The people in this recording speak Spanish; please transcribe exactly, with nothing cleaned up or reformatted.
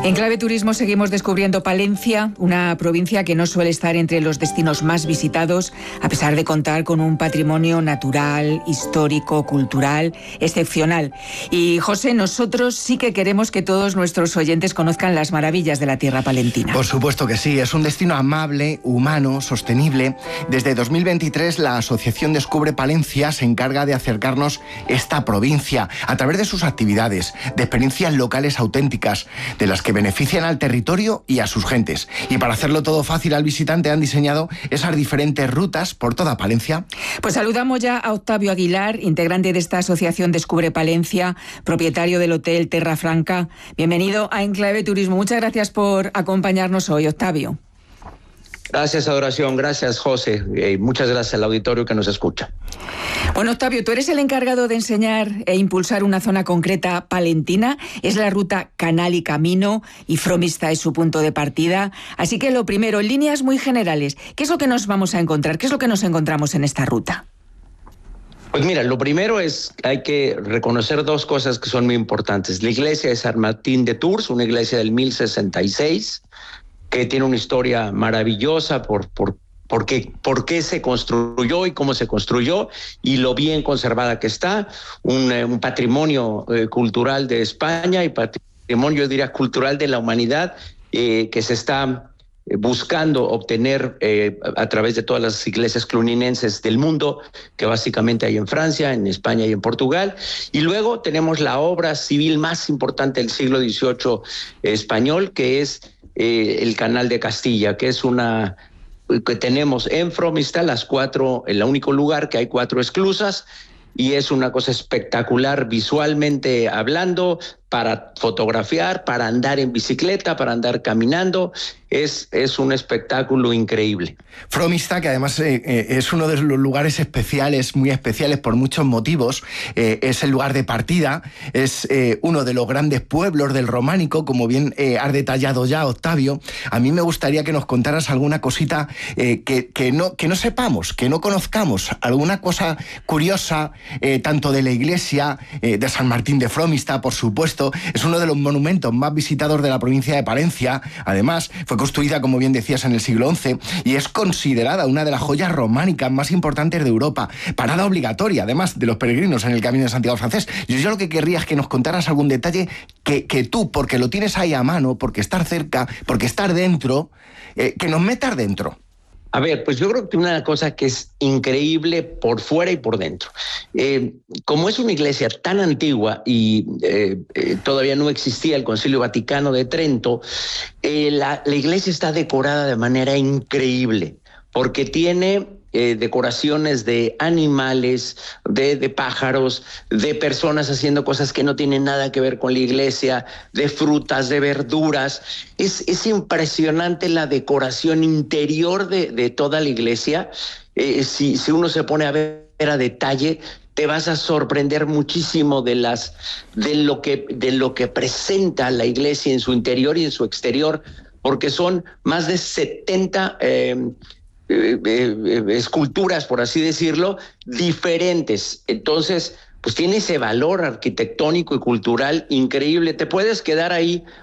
En Clave Turismo seguimos descubriendo Palencia, una provincia que no suele estar entre los destinos más visitados, a pesar de contar con un patrimonio natural, histórico, cultural, excepcional. Y José, nosotros sí que queremos que todos nuestros oyentes conozcan las maravillas de la tierra palentina. Por supuesto que sí, es un destino amable, humano, sostenible. Desde dos mil veintitrés la Asociación Descubre Palencia se encarga de acercarnos esta provincia a través de sus actividades, de experiencias locales auténticas, de las que benefician al territorio y a sus gentes. Y para hacerlo todo fácil al visitante han diseñado esas diferentes rutas por toda Palencia. Pues saludamos ya a Octavio Aguilar, integrante de esta asociación Descubre Palencia, propietario del Hotel Terra Franca. Bienvenido a En Clave Turismo. Muchas gracias por acompañarnos hoy, Octavio. Gracias, Adoración. Gracias, José. Eh, muchas gracias al auditorio que nos escucha. Bueno, Octavio, tú eres el encargado de enseñar e impulsar una zona concreta palentina. Es la ruta Canal y Camino y Fromista es su punto de partida. Así que lo primero, en líneas muy generales, ¿qué es lo que nos vamos a encontrar? ¿Qué es lo que nos encontramos en esta ruta? Pues mira, lo primero es hay que reconocer dos cosas que son muy importantes. La iglesia de San Martín de Tours, una iglesia del mil sesenta y seis, que tiene una historia maravillosa por, por, por, qué, por qué se construyó y cómo se construyó y lo bien conservada que está, un, eh, un patrimonio eh, cultural de España y patrimonio, yo diría, cultural de la humanidad eh, que se está buscando obtener eh, a través de todas las iglesias cluninenses del mundo, que básicamente hay en Francia, en España y en Portugal. Y luego tenemos la obra civil más importante del siglo dieciocho eh, español, que es eh, el Canal de Castilla, que es una que tenemos en Fromista las cuatro, el único lugar que hay cuatro esclusas, y es una cosa espectacular visualmente hablando, para fotografiar, para andar en bicicleta, para andar caminando. Es, es un espectáculo increíble. Fromista, que además eh, eh, es uno de los lugares especiales, muy especiales por muchos motivos, eh, es el lugar de partida, es eh, uno de los grandes pueblos del románico, como bien eh, has detallado ya, Octavio. A mí me gustaría que nos contaras alguna cosita eh, que, que, no, que no sepamos, que no conozcamos, alguna cosa curiosa, eh, tanto de la iglesia, eh, de San Martín de Fromista, por supuesto. Es uno de los monumentos más visitados de la provincia de Palencia. Además, fue construida, como bien decías, en el siglo once y es considerada una de las joyas románicas más importantes de Europa. Parada obligatoria, además, de los peregrinos en el Camino de Santiago francés. Yo, yo lo que querría es que nos contaras algún detalle que, que tú, porque lo tienes ahí a mano, porque estar cerca, porque estar dentro, eh, que nos metas dentro. A ver, pues yo creo que una cosa que es increíble por fuera y por dentro. Eh, como es una iglesia tan antigua y eh, eh, todavía no existía el Concilio Vaticano de Trento, eh, la, la iglesia está decorada de manera increíble, porque tiene eh, decoraciones de animales, de, de pájaros, de personas haciendo cosas que no tienen nada que ver con la iglesia, de frutas, de verduras. Es, es impresionante la decoración interior de, de toda la iglesia. Eh, si, si uno se pone a ver a detalle, te vas a sorprender muchísimo de las de lo que de lo que presenta la iglesia en su interior y en su exterior, porque son más de setenta eh, eh, eh, esculturas, por así decirlo, diferentes. Entonces, pues tiene ese valor arquitectónico y cultural increíble. Te puedes quedar ahí